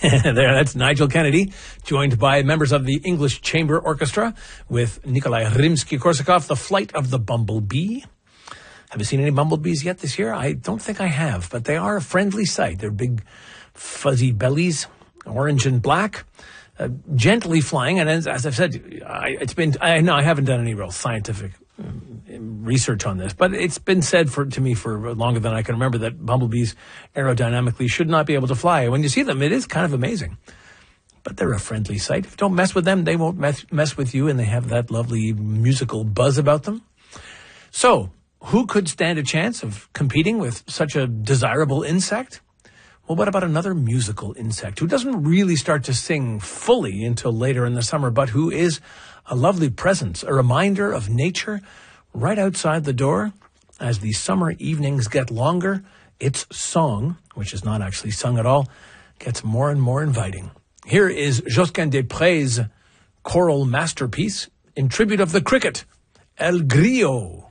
There, that's Nigel Kennedy, joined by members of the English Chamber Orchestra with Nikolai Rimsky-Korsakov, The Flight of the Bumblebee. Have you seen any bumblebees yet this year? I don't think I have, but they are a friendly sight. They're big, fuzzy bellies, orange and black, gently flying. And as I've said, I haven't done any real scientific research on this, but it's been said to me for longer than I can remember that bumblebees aerodynamically should not be able to fly. When you see them, it is kind of amazing. But they're a friendly sight. If you don't mess with them, they won't mess with you, and they have that lovely musical buzz about them. So, who could stand a chance of competing with such a desirable insect? Well, what about another musical insect who doesn't really start to sing fully until later in the summer, but who is a lovely presence, a reminder of nature right outside the door? As the summer evenings get longer, its song, which is not actually sung at all, gets more and more inviting. Here is Josquin des Prés' choral masterpiece in tribute of the cricket, El Grillo.